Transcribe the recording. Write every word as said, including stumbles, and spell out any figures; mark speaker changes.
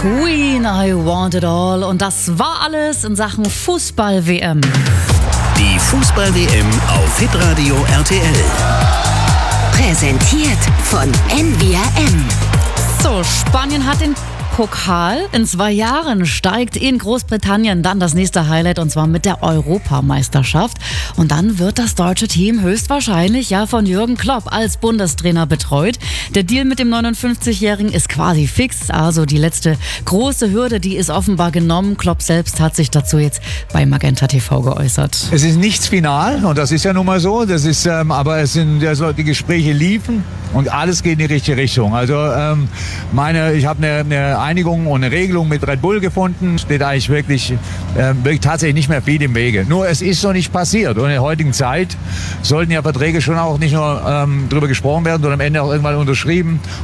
Speaker 1: Queen, I Want It All. Und das war alles in Sachen Fußball-W M.
Speaker 2: Die Fußball-W M auf Hitradio R T L.
Speaker 3: Präsentiert von N V R M.
Speaker 1: So, Spanien hat den Pokal. In zwei Jahren steigt in Großbritannien dann das nächste Highlight, und zwar mit der Europameisterschaft. Und dann wird das deutsche Team höchstwahrscheinlich ja von Jürgen Klopp als Bundestrainer betreut. Der Deal mit dem neunundfünfzigjährigen ist quasi fix. Also die letzte große Hürde, die ist offenbar genommen. Klopp selbst hat sich dazu jetzt bei Magenta T V geäußert.
Speaker 4: Es ist nichts final, und das ist ja nun mal so. Das ist, ähm, aber es sind also die Gespräche liefen und alles geht in die richtige Richtung. Also ähm, meine, ich habe eine, eine Einigung und eine Regelung mit Red Bull gefunden. Steht eigentlich wirklich, äh, wirklich tatsächlich nicht mehr viel im Wege. Nur es ist noch nicht passiert. Und in der heutigen Zeit sollten ja Verträge schon auch nicht nur ähm, drüber gesprochen werden, sondern am Ende auch irgendwann unterschrieben.